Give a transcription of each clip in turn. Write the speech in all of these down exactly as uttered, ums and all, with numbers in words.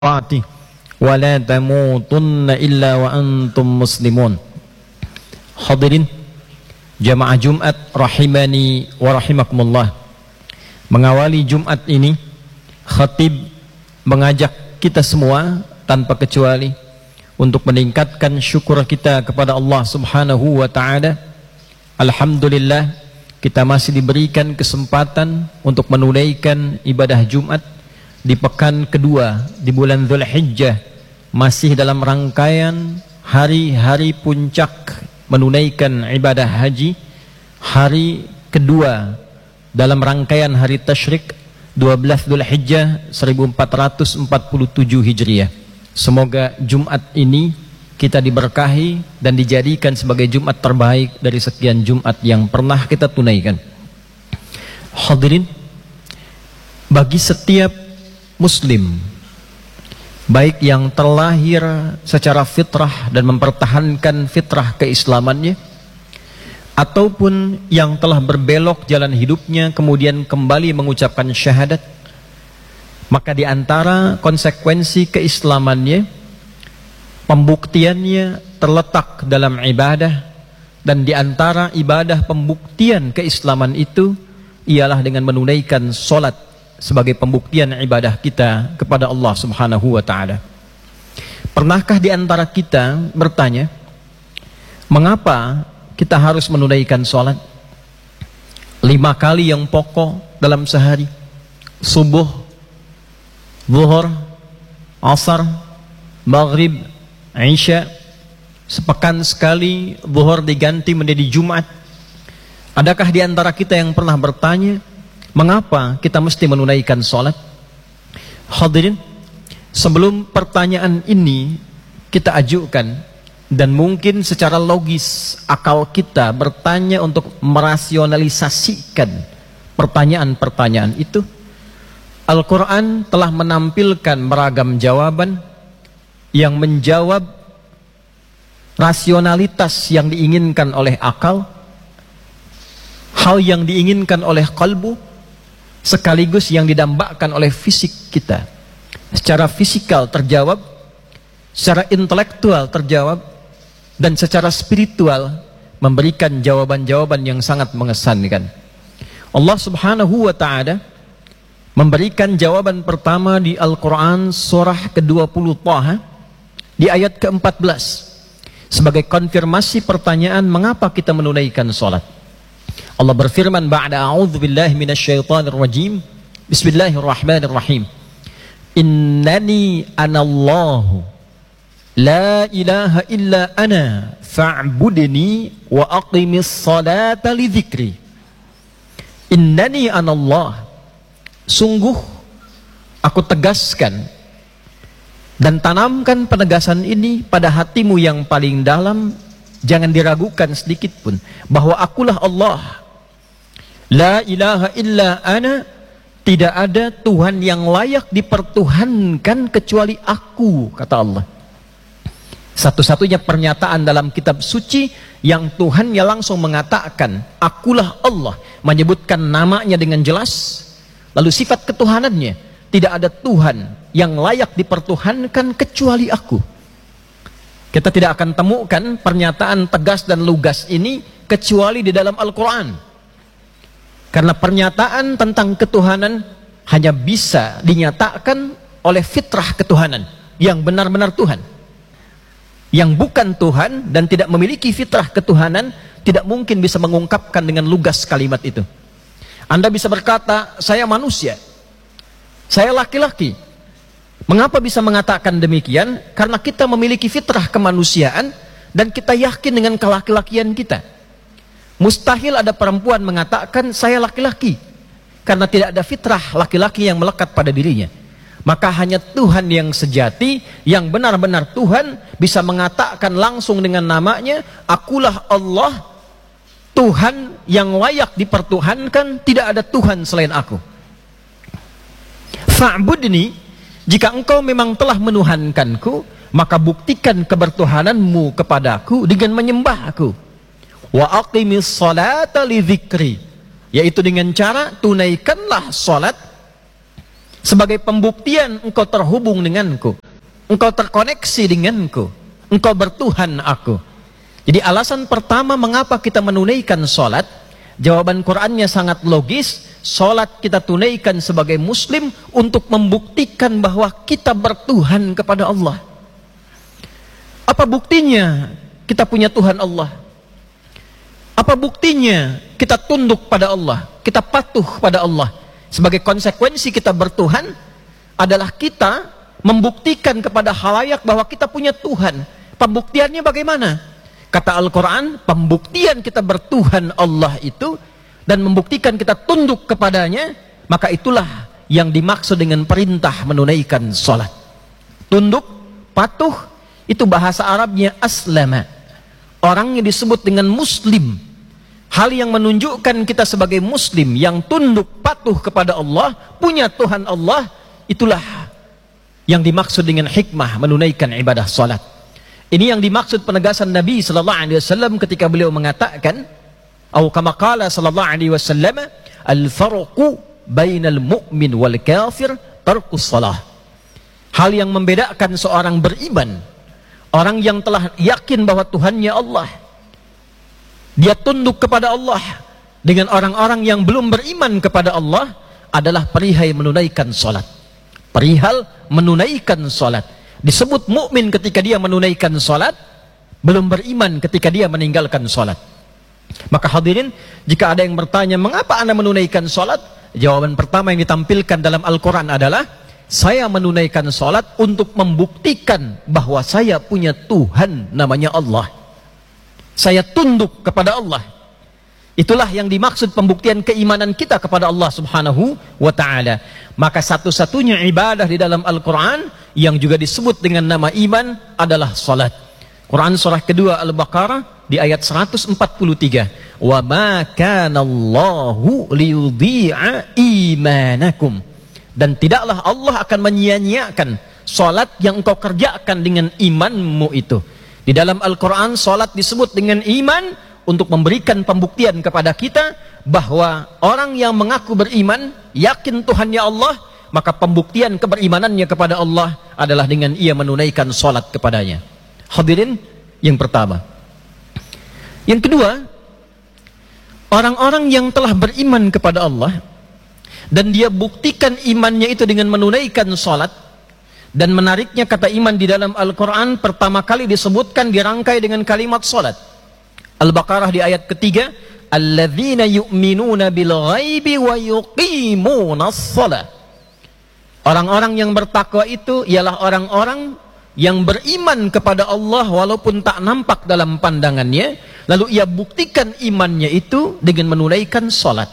Fatih wa la tamutunna illa wa antum muslimun. Hadirin jamaah Jumat rahimani wa rahimakumullah. Mengawali Jumat ini, khatib mengajak kita semua tanpa kecuali untuk meningkatkan syukur kita kepada Allah Subhanahu wa taala. Alhamdulillah, kita masih diberikan kesempatan untuk menunaikan ibadah Jumat di pekan kedua di bulan Dzulhijjah, masih dalam rangkaian hari-hari puncak menunaikan ibadah haji, hari kedua dalam rangkaian hari tasyrik dua belas Dzulhijjah seribu empat ratus empat puluh tujuh Hijriah. Semoga Jumat ini kita diberkahi dan dijadikan sebagai Jumat terbaik dari sekian Jumat yang pernah kita tunaikan. Hadirin, bagi setiap Muslim, baik yang terlahir secara fitrah dan mempertahankan fitrah keislamannya, ataupun yang telah berbelok jalan hidupnya kemudian kembali mengucapkan syahadat, maka di antara konsekuensi keislamannya, pembuktiannya terletak dalam ibadah, dan di antara ibadah pembuktian keislaman itu ialah dengan menunaikan solat sebagai pembuktian ibadah kita kepada Allah Subhanahu wa taala. Pernahkah di antara kita bertanya, mengapa kita harus menunaikan salat lima kali yang pokok dalam sehari? Subuh, zuhur, asar, maghrib, isya. Sepekan sekali zuhur diganti menjadi Jumat. Adakah di antara kita yang pernah bertanya, mengapa kita mesti menunaikan sholat? Hadirin, sebelum pertanyaan ini kita ajukan, dan mungkin secara logis akal kita bertanya untuk merasionalisasikan pertanyaan-pertanyaan itu, Al-Quran telah menampilkan beragam jawaban yang menjawab rasionalitas yang diinginkan oleh akal, hal yang diinginkan oleh kalbu, sekaligus yang didambakan oleh fisik kita. Secara fisikal terjawab, secara intelektual terjawab, dan secara spiritual memberikan jawaban-jawaban yang sangat mengesankan. Allah Subhanahu wa ta'ala memberikan jawaban pertama di Al-Quran surah ke dua puluh Taha di ayat ke empat belas sebagai konfirmasi pertanyaan mengapa kita menunaikan salat. Allah berfirman, ba'da a'udzu billahi minasyaitonir rajim, bismillahirrahmanirrahim, innani anallahu la ilaha illa ana fa'budni wa aqimis salata li dzikri. Innani anallah, sungguh aku tegaskan dan tanamkan penegasan ini pada hatimu yang paling dalam. Jangan diragukan sedikit pun bahwa akulah Allah. La ilaha illa ana, tidak ada Tuhan yang layak dipertuhankan kecuali aku, kata Allah. Satu-satunya pernyataan dalam kitab suci yang Tuhannya langsung mengatakan akulah Allah, menyebutkan namanya dengan jelas, lalu sifat ketuhanannya, tidak ada Tuhan yang layak dipertuhankan kecuali aku. Kita tidak akan temukan pernyataan tegas dan lugas ini kecuali di dalam Al-Quran. Karena pernyataan tentang ketuhanan hanya bisa dinyatakan oleh fitrah ketuhanan yang benar-benar Tuhan. Yang bukan Tuhan dan tidak memiliki fitrah ketuhanan tidak mungkin bisa mengungkapkan dengan lugas kalimat itu. Anda bisa berkata, saya manusia, saya laki-laki. Mengapa bisa mengatakan demikian? Karena kita memiliki fitrah kemanusiaan dan kita yakin dengan kelaki-lakian kita. Mustahil ada perempuan mengatakan saya laki-laki, karena tidak ada fitrah laki-laki yang melekat pada dirinya. Maka hanya Tuhan yang sejati, yang benar-benar Tuhan, bisa mengatakan langsung dengan namanya, akulah Allah, Tuhan yang layak dipertuhankan, tidak ada Tuhan selain aku. Fa'budni, jika engkau memang telah menuhankanku, maka buktikan kebertuhananmu kepadaku dengan menyembahku. Wa aqimis salata li dzikri, yaitu dengan cara tunaikanlah salat sebagai pembuktian engkau terhubung denganku, engkau terkoneksi denganku, engkau bertuhan aku. Jadi alasan pertama mengapa kita menunaikan sholat, jawaban Qur'annya sangat logis. Sholat kita tunaikan sebagai muslim untuk membuktikan bahwa kita bertuhan kepada Allah. Apa buktinya kita punya Tuhan Allah? Apa buktinya kita tunduk pada Allah, kita patuh pada Allah? Sebagai konsekuensi kita bertuhan adalah kita membuktikan kepada khalayak bahwa kita punya Tuhan. Pembuktiannya bagaimana? Kata Al-Quran, pembuktian kita bertuhan Allah itu dan membuktikan kita tunduk kepadanya, maka itulah yang dimaksud dengan perintah menunaikan sholat. Tunduk, patuh, itu bahasa Arabnya aslama. Orangnya disebut dengan muslim. Hal yang menunjukkan kita sebagai muslim yang tunduk patuh kepada Allah, punya Tuhan Allah, itulah yang dimaksud dengan hikmah menunaikan ibadah salat. Ini yang dimaksud penegasan Nabi sallallahu alaihi wasallam ketika beliau mengatakan, atau kama qala sallallahu alaihi wasallam, al-farqu bainal mu'min wal kafir tarkus salah. Hal yang membedakan seorang beriman, orang yang telah yakin bahwa Tuhannya Allah, dia tunduk kepada Allah, dengan orang-orang yang belum beriman kepada Allah, adalah perihal menunaikan salat. Perihal menunaikan salat. Disebut mukmin ketika dia menunaikan salat, belum beriman ketika dia meninggalkan salat. Maka hadirin, jika ada yang bertanya mengapa Anda menunaikan salat, jawaban pertama yang ditampilkan dalam Al-Quran adalah, saya menunaikan salat untuk membuktikan bahwa saya punya Tuhan namanya Allah. Saya tunduk kepada Allah. Itulah yang dimaksud pembuktian keimanan kita kepada Allah subhanahu wa ta'ala. Maka satu-satunya ibadah di dalam Al-Quran yang juga disebut dengan nama iman adalah salat. Quran surah kedua Al-Baqarah di ayat seratus empat puluh tiga. Wa ma kana Allahu liyudhi'a imanakum. Dan tidaklah Allah akan menyia-nyiakan salat yang engkau kerjakan dengan imanmu itu. Di dalam Al-Quran salat disebut dengan iman untuk memberikan pembuktian kepada kita bahwa orang yang mengaku beriman, yakin Tuhannya Allah, maka pembuktian keberimanannya kepada Allah adalah dengan ia menunaikan salat kepadanya. Hadirin, yang pertama. Yang kedua, orang-orang yang telah beriman kepada Allah dan dia buktikan imannya itu dengan menunaikan salat, dan menariknya kata iman di dalam Al-Quran pertama kali disebutkan dirangkai dengan kalimat salat. Al-Baqarah di ayat ketiga, alladzina yu'minuna bil ghaibi wa yuqimunas shalah. Orang-orang yang bertakwa itu ialah orang-orang yang beriman kepada Allah walaupun tak nampak dalam pandangannya, lalu ia buktikan imannya itu dengan menunaikan salat.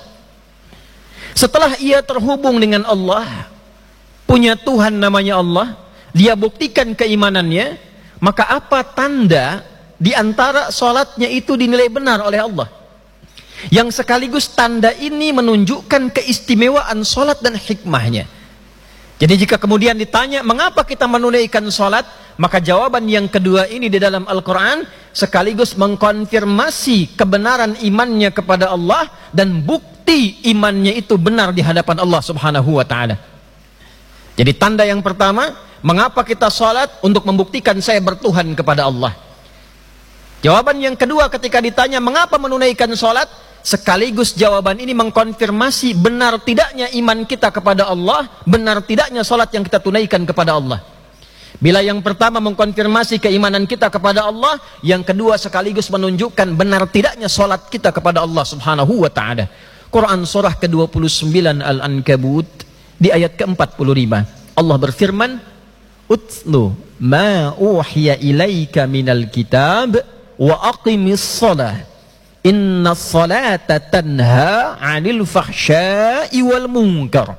Setelah ia terhubung dengan Allah, punya Tuhan namanya Allah, dia buktikan keimanannya, maka apa tanda di antara sholatnya itu dinilai benar oleh Allah? Yang sekaligus tanda ini menunjukkan keistimewaan sholat dan hikmahnya. Jadi jika kemudian ditanya mengapa kita menunaikan sholat, maka jawaban yang kedua ini di dalam Al-Quran sekaligus mengkonfirmasi kebenaran imannya kepada Allah dan bukti imannya itu benar di hadapan Allah subhanahu wa ta'ala. Jadi tanda yang pertama, mengapa kita sholat? Untuk membuktikan saya bertuhan kepada Allah. Jawaban yang kedua ketika ditanya mengapa menunaikan sholat, sekaligus jawaban ini mengkonfirmasi benar tidaknya iman kita kepada Allah, benar tidaknya sholat yang kita tunaikan kepada Allah. Bila yang pertama mengkonfirmasi keimanan kita kepada Allah, yang kedua sekaligus menunjukkan benar tidaknya sholat kita kepada Allah subhanahu wa ta'ala. Quran surah ke dua puluh sembilan Al-Ankabut di ayat ke empat puluh lima, Allah berfirman, utlu ma uhiya ilaika minal kitab wa aqimis salah inna salata tanha 'anil fahsya'i wal munkar.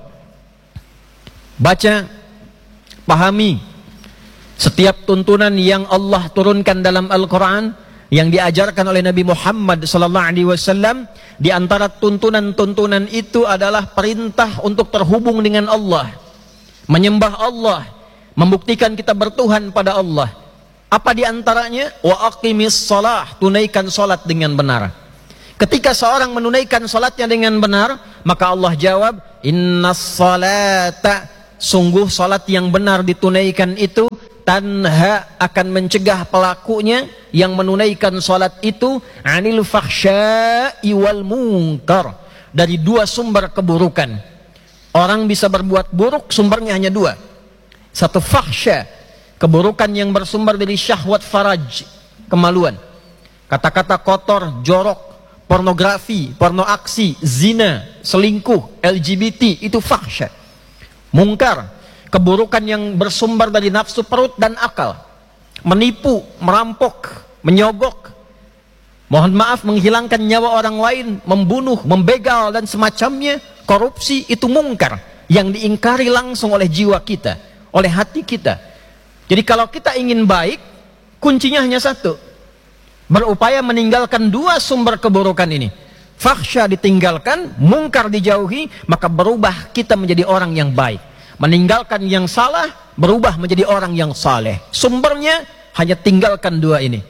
Baca, pahami setiap tuntunan yang Allah turunkan dalam Al-Quran, yang diajarkan oleh Nabi Muhammad sallallahu alaihi wasallam. Di antara tuntunan-tuntunan itu adalah perintah untuk terhubung dengan Allah, menyembah Allah, membuktikan kita bertuhan pada Allah. Apa di antaranya? Wa aqimis shalah, tunaikan salat dengan benar. Ketika seorang menunaikan salatnya dengan benar, maka Allah jawab, innas salata sungguh salat yang benar ditunaikan itu tanha, akan mencegah pelakunya yang menunaikan salat itu anil fakhsya'i wal munkar, dari dua sumber keburukan. Orang bisa berbuat buruk, sumbernya hanya dua. Satu fakhsya, keburukan yang bersumber dari syahwat faraj, kemaluan. Kata-kata kotor, jorok, pornografi, porno aksi, zina, selingkuh, L G B T, itu fakhsya. Mungkar, keburukan yang bersumber dari nafsu perut dan akal. Menipu, merampok, menyogok, mohon maaf, menghilangkan nyawa orang lain, membunuh, membegal dan semacamnya. Korupsi itu mungkar yang diingkari langsung oleh jiwa kita, oleh hati kita. Jadi kalau kita ingin baik, kuncinya hanya satu, berupaya meninggalkan dua sumber keburukan ini. Fakhsya ditinggalkan, mungkar dijauhi, maka berubah kita menjadi orang yang baik. Meninggalkan yang salah, berubah menjadi orang yang saleh. Sumbernya hanya tinggalkan dua ini.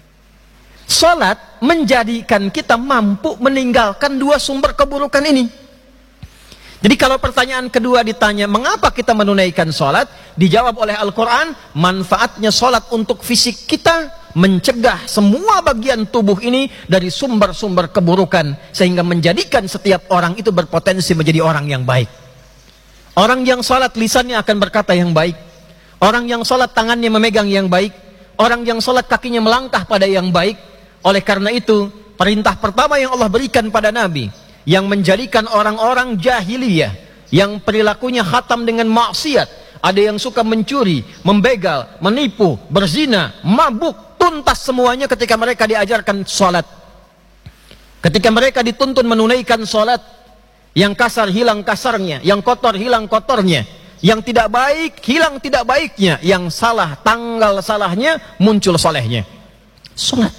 Salat menjadikan kita mampu meninggalkan dua sumber keburukan ini. Jadi kalau pertanyaan kedua ditanya, mengapa kita menunaikan salat? Dijawab oleh Al-Quran, manfaatnya salat untuk fisik kita, mencegah semua bagian tubuh ini dari sumber-sumber keburukan, sehingga menjadikan setiap orang itu berpotensi menjadi orang yang baik. Orang yang salat lisannya akan berkata yang baik. Orang yang salat tangannya memegang yang baik. Orang yang salat kakinya melangkah pada yang baik. Oleh karena itu, perintah pertama yang Allah berikan pada Nabi, yang menjadikan orang-orang jahiliyah yang perilakunya khatam dengan maksiat, ada yang suka mencuri, membegal, menipu, berzina, mabuk, tuntas semuanya ketika mereka diajarkan salat. Ketika mereka dituntun menunaikan salat, yang kasar hilang kasarnya, yang kotor hilang kotornya, yang tidak baik hilang tidak baiknya, yang salah tanggal salahnya, muncul solehnya. Salat.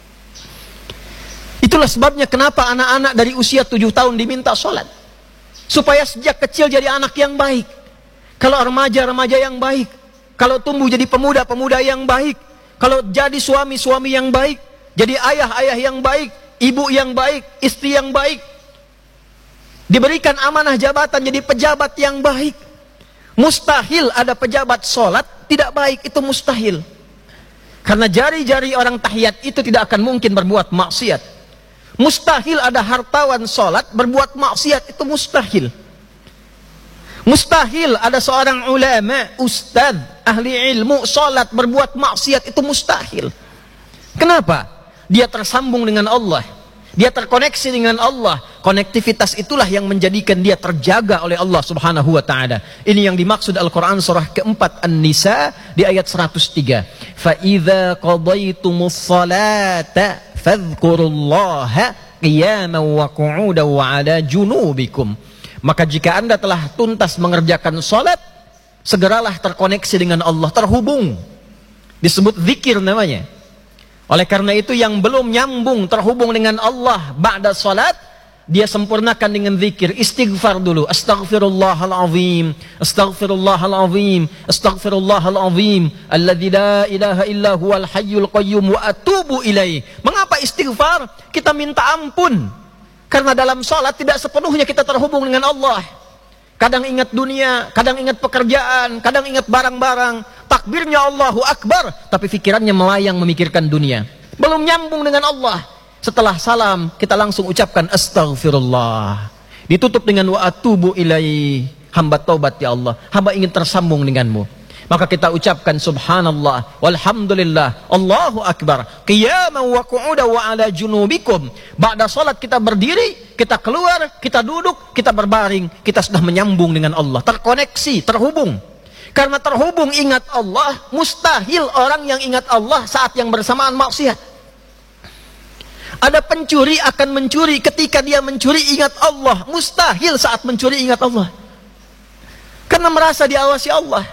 Itulah sebabnya kenapa anak-anak dari usia tujuh tahun diminta sholat. Supaya sejak kecil jadi anak yang baik. Kalau remaja-remaja yang baik. Kalau tumbuh jadi pemuda-pemuda yang baik. Kalau jadi suami-suami yang baik. Jadi ayah-ayah yang baik. Ibu yang baik. Istri yang baik. Diberikan amanah jabatan jadi pejabat yang baik. Mustahil ada pejabat sholat tidak baik, itu mustahil. Karena jari-jari orang tahiyat itu tidak akan mungkin berbuat maksiat. Mustahil ada hartawan sholat berbuat maksiat, itu mustahil. Mustahil ada seorang ulama, ustadz, ahli ilmu sholat berbuat maksiat, itu mustahil. Kenapa? Dia tersambung dengan Allah, dia terkoneksi dengan Allah. Konektivitas itulah yang menjadikan dia terjaga oleh Allah subhanahu wa ta'ala. Ini yang dimaksud Al-Quran surah keempat An-Nisa di ayat seratus tiga. فَإِذَا قَضَيْتُمُ الصَّلَاةَ فَاذْكُرُوا اللَّهَ قِيَامًا وَقُعُودًا وَعَلَى جُنُوبِكُمْ. Maka jika anda telah tuntas mengerjakan salat, segeralah terkoneksi dengan Allah, terhubung. Disebut zikir namanya. Oleh karena itu yang belum nyambung terhubung dengan Allah ba'da salat, dia sempurnakan dengan zikir, istighfar dulu. Astaghfirullahalazim, astaghfirullahalazim, astaghfirullahalazim, alladzi la ilaha illa huwal hayyul qayyum wa atubu ilaih. Mengapa istighfar? Kita minta ampun. Karena dalam salat tidak sepenuhnya kita terhubung dengan Allah. Kadang ingat dunia, kadang ingat pekerjaan, kadang ingat barang-barang. Takbirnya Allahu Akbar, tapi pikirannya melayang memikirkan dunia. Belum nyambung dengan Allah. Setelah salam, kita langsung ucapkan astaghfirullah. Ditutup dengan wa atubu ilaih. Hamba taubat ya Allah, hamba ingin tersambung denganmu. Maka kita ucapkan subhanallah, walhamdulillah, Allahu Akbar, qiyaman wa qu'udan wa ala junubikum. Ba'da salat kita berdiri, kita keluar, kita duduk, kita berbaring, kita sudah menyambung dengan Allah, terkoneksi, terhubung. Karena terhubung ingat Allah, mustahil orang yang ingat Allah saat yang bersamaan maksiat. Ada pencuri akan mencuri ketika dia mencuri ingat Allah, mustahil saat mencuri ingat Allah. Karena merasa diawasi Allah.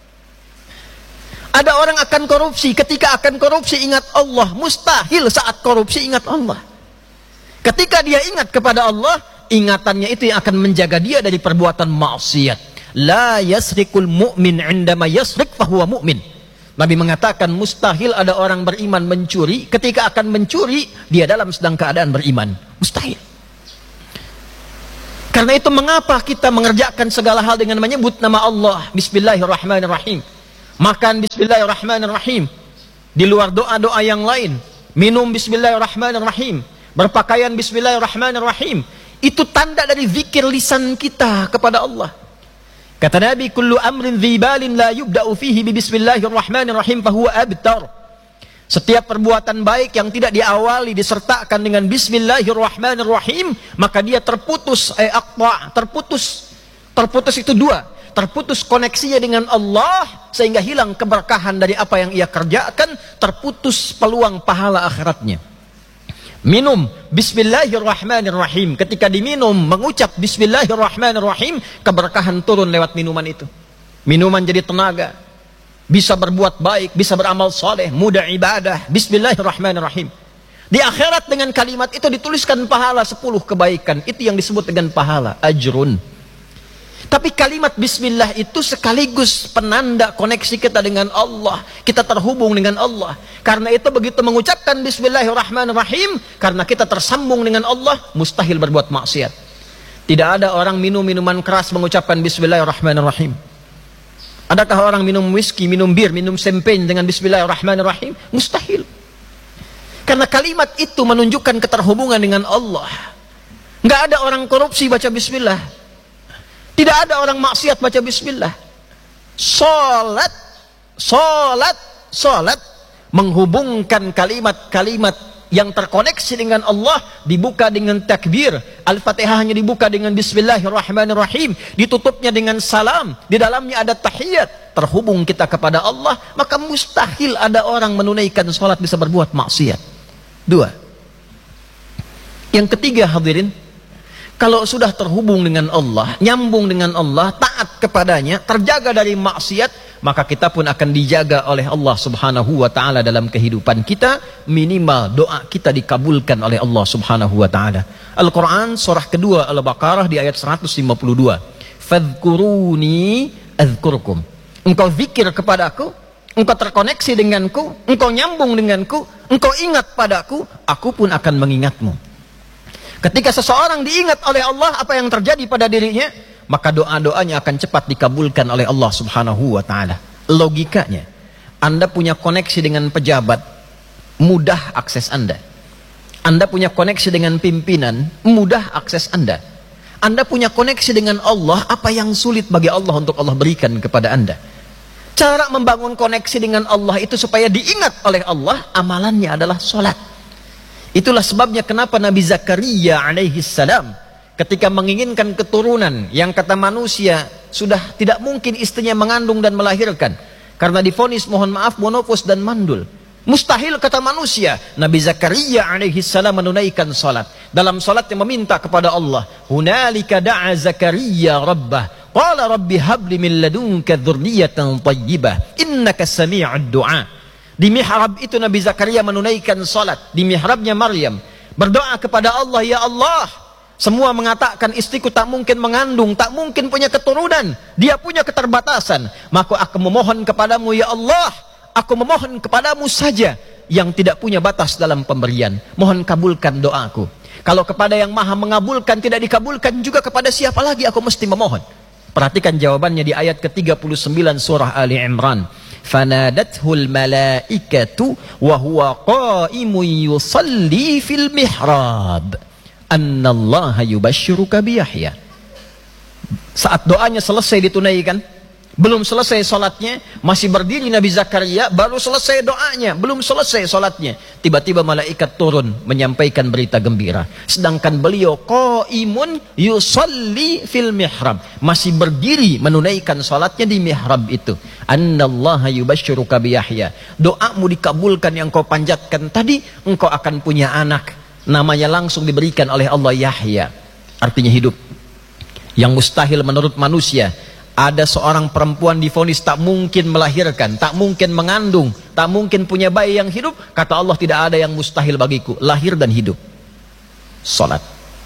Ada orang akan korupsi, ketika akan korupsi ingat Allah, mustahil saat korupsi ingat Allah. Ketika dia ingat kepada Allah, ingatannya itu yang akan menjaga dia dari perbuatan maksiat. La yasrikul mu'min indama yasrik fahuwa mu'min. Nabi mengatakan mustahil ada orang beriman mencuri, ketika akan mencuri dia dalam sedang keadaan beriman. Mustahil. Karena itu mengapa kita mengerjakan segala hal dengan menyebut nama Allah? Bismillahirrahmanirrahim. Makan Bismillahirrahmanirrahim. Di luar doa-doa yang lain. Minum Bismillahirrahmanirrahim. Berpakaian Bismillahirrahmanirrahim. Itu tanda dari zikir lisan kita kepada Allah. Kata Nabi, kullu amrin dzibalin la yubda'u fihi bi Bismillahirrahmanirrahim fahuwa abtar. Setiap perbuatan baik yang tidak diawali disertakan dengan Bismillahirrahmanirrahim, maka dia terputus, eh, aqta, terputus. Terputus itu dua. Terputus koneksinya dengan Allah, sehingga hilang keberkahan dari apa yang ia kerjakan, terputus peluang pahala akhiratnya. Minum Bismillahirrahmanirrahim. Ketika diminum, mengucap Bismillahirrahmanirrahim, keberkahan turun lewat minuman itu. Minuman jadi tenaga, bisa berbuat baik, bisa beramal soleh, mudah ibadah. Bismillahirrahmanirrahim. Di akhirat dengan kalimat itu dituliskan pahala sepuluh kebaikan. Itu yang disebut dengan pahala, ajrun. Tapi kalimat bismillah itu sekaligus penanda koneksi kita dengan Allah. Kita terhubung dengan Allah. Karena itu begitu mengucapkan Bismillahirrahmanirrahim, karena kita tersambung dengan Allah, mustahil berbuat maksiat. Tidak ada orang minum minuman keras mengucapkan Bismillahirrahmanirrahim. Adakah orang minum whisky, minum bir, minum champagne dengan Bismillahirrahmanirrahim? Mustahil. Karena kalimat itu menunjukkan keterhubungan dengan Allah. Nggak ada orang korupsi baca Bismillah. Tidak ada orang maksiat baca Bismillah. Salat, salat, salat menghubungkan kalimat-kalimat yang terkoneksi dengan Allah, dibuka dengan takbir. Al-Fatihah hanya dibuka dengan Bismillahirrahmanirrahim, ditutupnya dengan salam, di dalamnya ada tahiyat. Terhubung kita kepada Allah, maka mustahil ada orang menunaikan salat bisa berbuat maksiat. Dua. Yang ketiga, hadirin, kalau sudah terhubung dengan Allah, nyambung dengan Allah, taat kepadanya, terjaga dari maksiat, maka kita pun akan dijaga oleh Allah subhanahu wa ta'ala dalam kehidupan kita. Minimal doa kita dikabulkan oleh Allah subhanahu wa ta'ala. Al-Quran surah kedua Al-Baqarah di ayat seratus lima puluh dua. Fadhkuruni azkurkum. Engkau zikir kepadaku, engkau terkoneksi denganku, engkau nyambung denganku, engkau ingat padaku, aku pun akan mengingatmu. Ketika seseorang diingat oleh Allah apa yang terjadi pada dirinya, maka doa-doanya akan cepat dikabulkan oleh Allah subhanahu wa ta'ala. Logikanya, Anda punya koneksi dengan pejabat, mudah akses Anda. Anda punya koneksi dengan pimpinan, mudah akses Anda. Anda punya koneksi dengan Allah, apa yang sulit bagi Allah untuk Allah berikan kepada Anda. Cara membangun koneksi dengan Allah itu supaya diingat oleh Allah, amalannya adalah sholat. Itulah sebabnya kenapa Nabi Zakaria alaihi salam ketika menginginkan keturunan yang kata manusia sudah tidak mungkin istrinya mengandung dan melahirkan karena divonis mohon maaf monopos dan mandul. Mustahil kata manusia. Nabi Zakaria alaihi salam menunaikan salat. Dalam salatnya meminta kepada Allah. Hunalika da'a Zakaria rabbah. Qala rabbi habli min ladunka dzurriyyatan thayyibah. Innaka sami'ud du'a. Di mihrab itu Nabi Zakaria menunaikan salat. Di mihrabnya Maryam berdoa kepada Allah, ya Allah, semua mengatakan istriku tak mungkin mengandung, tak mungkin punya keturunan, dia punya keterbatasan, maka aku memohon kepadamu ya Allah, aku memohon kepadamu saja yang tidak punya batas dalam pemberian, mohon kabulkan doaku. Kalau kepada yang maha mengabulkan tidak dikabulkan, juga kepada siapa lagi aku mesti memohon? Perhatikan jawabannya di ayat ke tiga puluh sembilan surah Ali Imran. Fanadathul malaikatu wa huwa qa'imun yusalli fil mihrab annallaha yubashshiruka bi Yahya. Saat doanya selesai ditunaikan, belum selesai salatnya, masih berdiri Nabi Zakaria, baru selesai doanya, belum selesai salatnya, tiba-tiba malaikat turun menyampaikan berita gembira. Sedangkan beliau qaimun yusalli fil mihrab, masih berdiri menunaikan salatnya di mihrab itu. Annallaha yubashshiruka bi Yahya. Doamu dikabulkan yang kau panjatkan tadi, engkau akan punya anak, namanya langsung diberikan oleh Allah Yahya, artinya hidup. Yang mustahil menurut manusia. Ada seorang perempuan divonis tak mungkin melahirkan, tak mungkin mengandung, tak mungkin punya bayi yang hidup. Kata Allah, tidak ada yang mustahil bagiku, lahir dan hidup. Salat.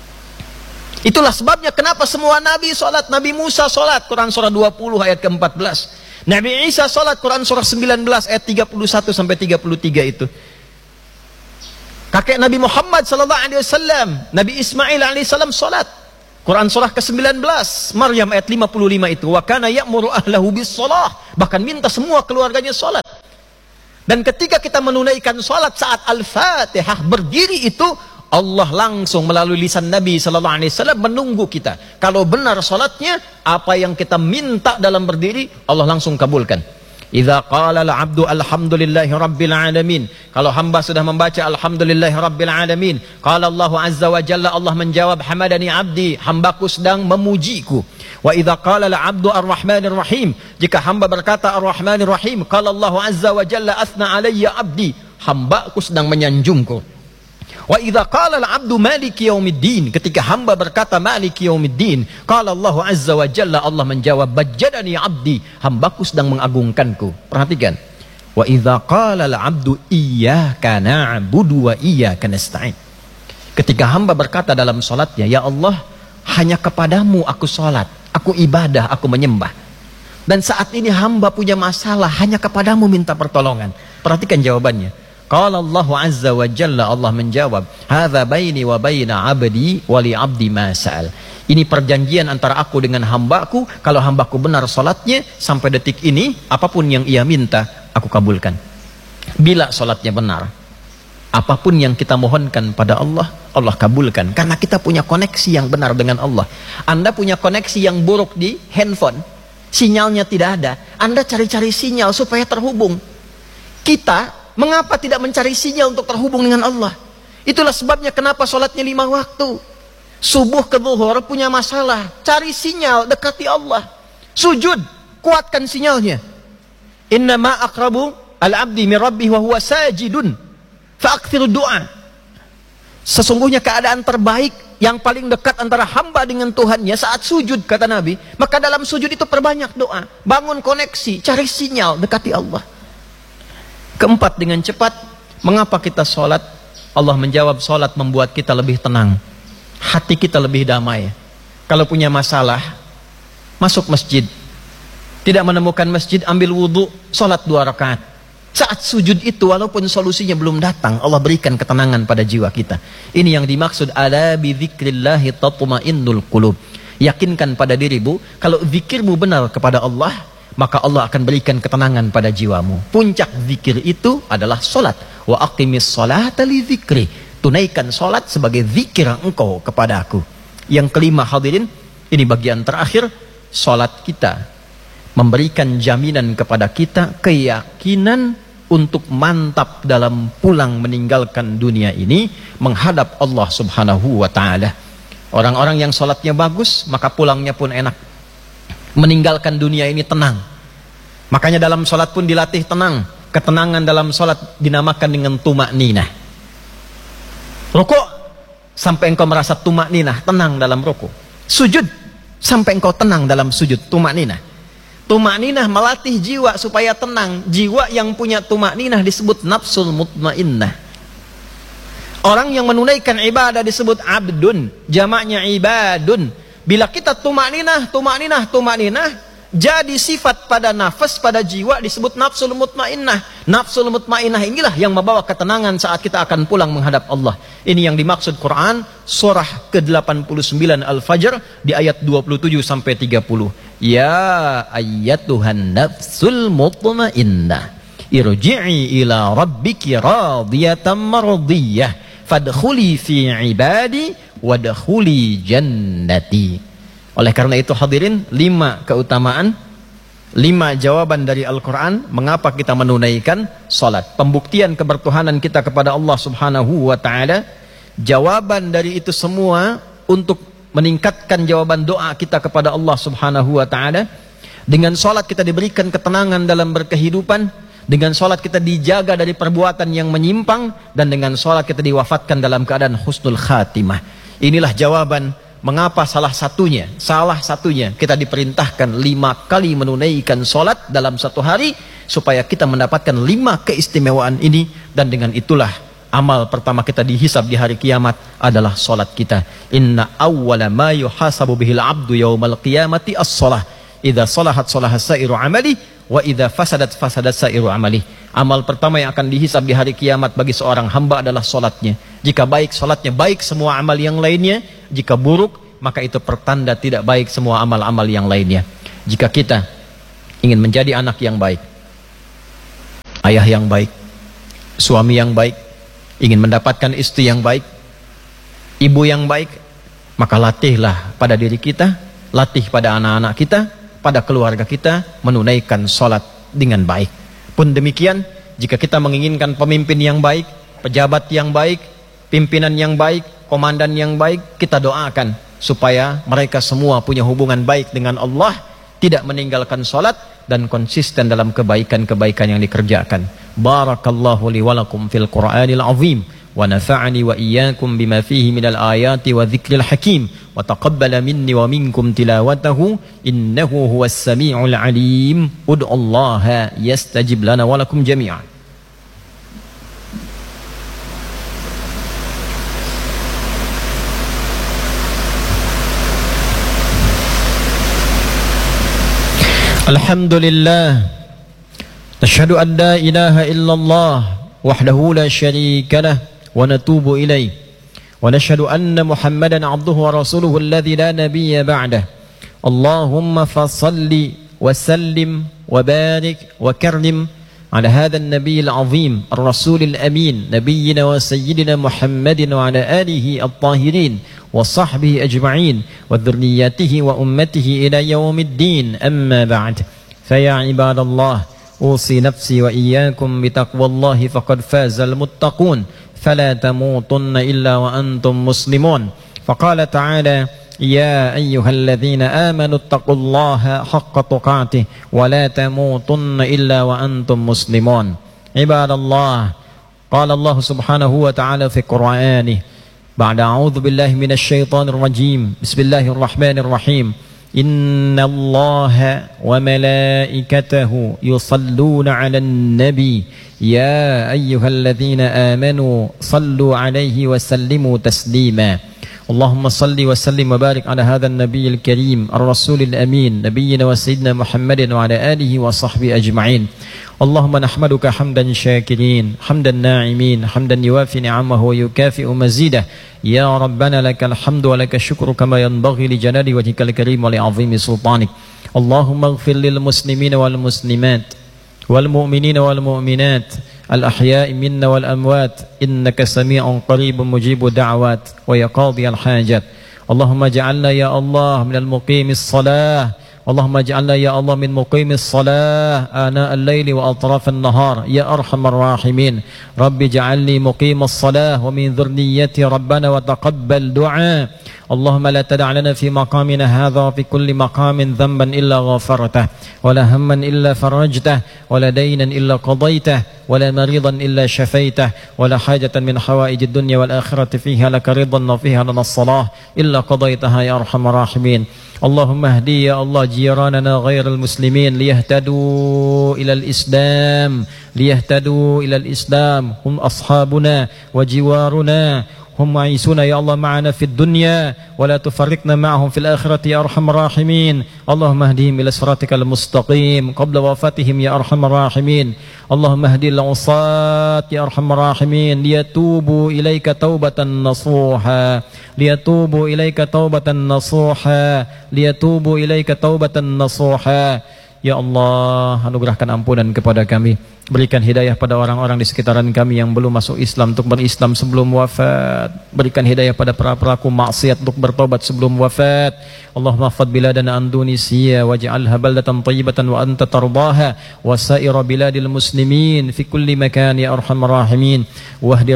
Itulah sebabnya kenapa semua nabi salat. Nabi Musa salat, Quran surah dua puluh ayat ke empat belas. Nabi Isa salat, Quran surah sembilan belas ayat tiga puluh satu sampai tiga puluh tiga itu. Kakek Nabi Muhammad sallallahu alaihi wasallam, Nabi Ismail alaihi salam salat. Quran surah ke sembilan belas, Maryam ayat lima puluh lima itu, wa kana ya'muru ahlahu bis-shalah, bahkan minta semua keluarganya salat. Dan ketika kita menunaikan salat saat Al-Fatihah berdiri itu, Allah langsung melalui lisan Nabi sallallahu alaihi wasallam menunggu kita. Kalau benar salatnya, apa yang kita minta dalam berdiri, Allah langsung kabulkan. Idza qala al-'abdu alhamdulillahi rabbil alamin. Kalau hamba sudah membaca alhamdulillahi rabbil alamin, qala Allah azza wa jalla, Allah menjawab, hamadani 'abdi, hambaku sedang memujiku. Wa idza qala al-'abdu ar-rahmanir rahim, jika hamba berkata ar-rahmanir rahim, qala Allah azza wa jalla athna 'alayya 'abdi, hambaku sedang menyanjungku. Wa idza qala al-'abdu maliki yaumiddin, ketika hamba berkata maliki yaumiddin, qala Allah azza wa jalla, Allah menjawab bajjadani 'abdi, hambaku sedang mengagungkanku. Perhatikan. Wa idza qala al-'abdu iyyaka na'budu wa iyyaka nasta'in, ketika hamba berkata dalam salatnya, ya Allah, hanya kepadamu aku salat, aku ibadah, aku menyembah. Dan saat ini hamba punya masalah, hanya kepadamu minta pertolongan. Perhatikan jawabannya. Qala Allah azza wa jalla, Allah menjawab, hadza baini wa baina 'abdi wa li 'abdi ma sa'al. Ini perjanjian antara aku dengan hambaku, kalau hambaku benar salatnya sampai detik ini, apapun yang ia minta aku kabulkan. Bila salatnya benar, apapun yang kita mohonkan pada Allah, Allah kabulkan, karena kita punya koneksi yang benar dengan Allah. Anda punya koneksi yang buruk di handphone, sinyalnya tidak ada, Anda cari-cari sinyal supaya terhubung. Kita mengapa tidak mencari sinyal untuk terhubung dengan Allah? Itulah sebabnya kenapa sholatnya lima waktu. Subuh ke zuhur punya masalah, cari sinyal, dekati Allah. Sujud, kuatkan sinyalnya. Inna ma aqrabu al-abdi min rabbih wa huwa sajidun fa'akthir du'a. Sesungguhnya keadaan terbaik yang paling dekat antara hamba dengan Tuhannya saat sujud, kata Nabi. Maka dalam sujud itu perbanyak doa, bangun koneksi, cari sinyal, dekati Allah. Keempat, dengan cepat, mengapa kita sholat? Allah menjawab, sholat membuat kita lebih tenang, hati kita lebih damai. Kalau punya masalah, masuk masjid. Tidak menemukan masjid, ambil wudhu, sholat dua rakaat. Saat sujud itu, walaupun solusinya belum datang, Allah berikan ketenangan pada jiwa kita. Ini yang dimaksud, ala bi dzikrillahi tatma'innul qulub. Yakinkan pada dirimu, kalau zikirmu benar kepada Allah, maka Allah akan berikan ketenangan pada jiwamu. Puncak zikir itu adalah solat. Wa aqimis sholata li dzikri, tunaikan solat sebagai zikir engkau kepada aku. Yang kelima, hadirin, ini bagian terakhir, solat kita memberikan jaminan kepada kita keyakinan untuk mantap dalam pulang meninggalkan dunia ini menghadap Allah subhanahu wa ta'ala. Orang-orang yang solatnya bagus, maka pulangnya pun enak. Meninggalkan dunia ini tenang. Makanya dalam sholat pun dilatih tenang. Ketenangan dalam sholat dinamakan dengan tumakninah. Rukuk sampai engkau merasa tumakninah, tenang dalam rukuk. Sujud sampai engkau tenang dalam sujud, tumakninah. Tumakninah melatih jiwa supaya tenang. Jiwa yang punya tumakninah disebut nafsul mutmainnah. Orang yang menunaikan ibadah disebut abdun, jamaknya ibadun. Bila kita tumakninah, tumakninah, tumakninah, jadi sifat pada nafas, pada jiwa disebut nafsul mutmainnah. Nafsul mutmainnah inilah yang membawa ketenangan saat kita akan pulang menghadap Allah. Ini yang dimaksud Quran surah ke delapan puluh sembilan Al-Fajr di ayat dua puluh tujuh sampai tiga puluh. Ya ayyatuhan nafsul mutmainnah, irji'i ila rabbiki radiyatan mardiyah, fadkhuli fi ibadi wadkhuli jannati. Oleh karena itu hadirin, lima keutamaan, lima jawaban dari Al-Quran mengapa kita menunaikan salat. Pembuktian kebertuhanan kita kepada Allah subhanahu wa ta'ala. Jawaban dari itu semua untuk meningkatkan jawaban doa kita kepada Allah subhanahu wa ta'ala. Dengan salat kita diberikan ketenangan dalam berkehidupan. Dengan salat kita dijaga dari perbuatan yang menyimpang. Dan dengan salat kita diwafatkan dalam keadaan husnul khatimah. Inilah jawaban mengapa salah satunya, salah satunya kita diperintahkan lima kali menunaikan sholat dalam satu hari, supaya kita mendapatkan lima keistimewaan ini. Dan dengan itulah amal pertama kita dihisab di hari kiamat adalah sholat kita. Inna awwala ma yuhasabu bihil abdu yawmal qiyamati as-sholah. Idza salahat salahat sairu amali, wa idza fasadat fasadat sairu amali. Amal pertama yang akan dihisab di hari kiamat bagi seorang hamba adalah solatnya. Jika baik solatnya, baik semua amal yang lainnya. Jika buruk, maka itu pertanda tidak baik semua amal-amal yang lainnya. Jika kita ingin menjadi anak yang baik, ayah yang baik, suami yang baik, ingin mendapatkan istri yang baik, ibu yang baik, maka latihlah pada diri kita, latih pada anak-anak kita, pada keluarga kita, menunaikan sholat dengan baik. Pun demikian, jika kita menginginkan pemimpin yang baik, pejabat yang baik, pimpinan yang baik, komandan yang baik, kita doakan supaya mereka semua punya hubungan baik dengan Allah, tidak meninggalkan sholat, dan konsisten dalam kebaikan-kebaikan yang dikerjakan. Barakallahu li walakum fil Qur'anil azim, wa nafa'ani wa iyyakum bima fihi minal ayati wa dzikril hakim, wa taqabbala minni wa minkum tilawatahu innahu huwas sami'ul alim. Ud'ullaha yastajib lana wa lakum jami'an. Alhamdulillah, nashhadu an la ilaha illallah wahdahu la syarika lah, wa natubu ilaih, wa nashhadu anna Muhammadan abduhu wa rasuluhu alladhi la nabiyya ba'dah. Allahumma fasalli wa sallim wa barik wa karrim ala hadha an-nabiy al-azim ar-rasul al-amin nabiyyina wa sayyidina Muhammadin wa ala alihi at-tahirin wa sahbihi ajma'in wa dhurriyyatihi wa ummatihi ila yaumiddin. Amma ba'd, fa ya ibadallah, usi nafsi wa iyyakum bi taqwallahi faqad fazal muttaqun, fala tamutunna illa wa antum muslimun. Faqala ta'ala: ya ayyuhalladzina amanu ittaqullaha haqqa tuqatih wa la tamutunna illa wa antum muslimun. Ibadallah, qala Allah subhanahu wa ta'ala fi Qur'anih ba'da a'udzu billahi minasy syaithanir rajim. Bismillahirrahmanir rahim. Innallaha wa malaikatahu yusalluna 'alan nabi ya ayyuhalladzina amanu sallu 'alaihi wa sallimu taslima. Allahumma salli wa sallim wa barik ala hadzal nabiyil karim ar-rasulil amin nabiyyina wa sayyidina Muhammadin wa ala alihi wa sahbihi ajma'in. Allahumma nahmaduka hamdan syakirin, hamdan na'imin, hamdan yuwafi ni'amahu wa yukafi'u mazidah. Ya Rabbana lakal hamdu wa lakal syukru kama yanbaghi li jalali wajhikal karim wa li 'azimi sultanik. Allahumma ighfir lil muslimina wal muslimat wal mu'minina wal mu'minat al ahya'i minna wal amwat innaka sami'un qaribun mujibu da'wat wa yaqadi al hajat. Allahumma ja'alna ya Allah minal muqimis salah. Allahumma ja'alna ya Allah min muqimis salah ana al-laili wa atraf an-nahar ya arhamar rahimin. Rabbi ja'alni muqimas salah wa min dhurriyyati rabbana wa taqabbal du'a. Allahumma la tada' lana fi maqamina hadha fi kulli maqamin dhanban illa ghafartah wa la hamman illa farajtah wa la daynan illa qadaytah wa la maridan illa shafaitah wa la hajatan min hawaijid dunya wal akhirati fiha laka ridan wa fiha lana as-salah illa qadaytaha ya arhamar rahimin. Allahumma hdi ya Allah jiranana ghairal muslimin liyahtadu ilal islam liyahtadu ilal islam hum ashabuna wa jiwaruna hum ma'isuna ya Allah ma'ana fid dunya wa la tufarriqna ma'ahum fil akhirati ya arhamar rahimin. Allahumma hdihim ila siratikal mustaqim qabla wafatihim ya arhamar rahimin. Allahumma hdi al-usat ya arhamar rahimin liyatubu ilaika taubatan nasuha liyatubu ilaika taubatan nasuha liyatubu ilaika taubatan nasuha. Ya Allah, anugerahkan ampunan kepada kami, berikan hidayah pada orang-orang di sekitaran kami yang belum masuk Islam untuk berislam sebelum wafat, berikan hidayah pada para pelaku maksiat untuk bertobat sebelum wafat. Allahumma fad biladana an Tunisia waj'alha baldatan thayyibatan wa anta tardaha wa sa'ira biladil muslimin fi kulli makan ya arhamar rahimin. Wahdi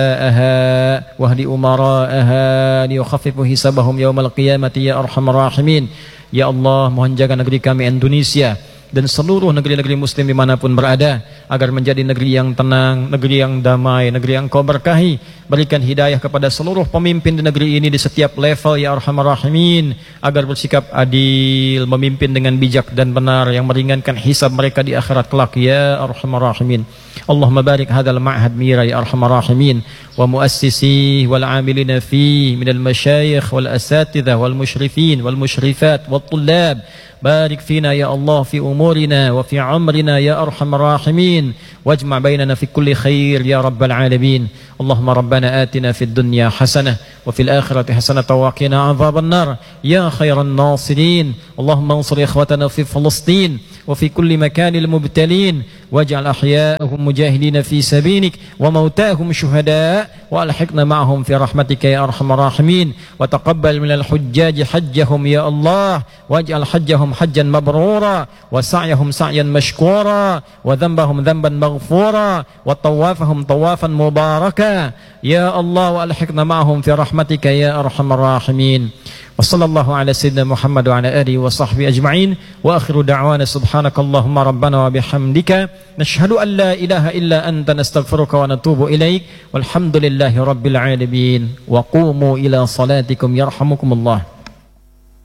ru'asa'aha wahdi umara'aha liyukhaffifu hisabahum yawmal qiyamati ya arhamar rahimin. Ya Allah, mohon jaga negeri kami Indonesia dan seluruh negeri-negeri muslim dimanapun berada agar menjadi negeri yang tenang, negeri yang damai, negeri yang kau berkahi. Berikan hidayah kepada seluruh pemimpin di negeri ini di setiap level ya arhamar rahimin agar bersikap adil, memimpin dengan bijak dan benar yang meringankan hisab mereka di akhirat kelak ya arhamar rahimin. Allahumma barik hadzal ma'had mira ya arhamar rahimin wa muassisi wal amilina fi minal masyayikh wal asatidhah wal musyrifin wal musyrifat wat tullab. Barik fina ya Allah fi umurina wa fi amrina ya arhamar rahimin wajma' bainana fi kulli khair ya rabbal alamin. Allahumma rabbana atina fid dunya hasanah وفي الآخرة حسنة وقنا عذاب النار يا خير الناصرين. اللهم انصر إخوتنا في فلسطين وفي كل مكان المبتلين واجعل أحياءهم مجاهدين في سبيلك وموتاهم شهداء وألحقنا معهم في رحمتك يا أرحم الراحمين. وتقبل من الحجاج حجهم يا الله واجعل حجهم حجا مبرورا وسعيهم سعيا مشكورا وذنبهم ذنبا مغفورا وطوافهم طوافا مباركا يا الله وألحقنا معهم في رحمتك يا أرحم الراحمين. وصلى الله على سيدنا محمد وعلى آله وصحبه أجمعين وآخر دعوانا سبحانك اللهم ربنا وبحمدك نشهد أن لا إله إلا أنت نستغفرك ونتوب إليك والحمد لله رب العالمين. وقوموا إلى صلاتكم يرحمكم الله.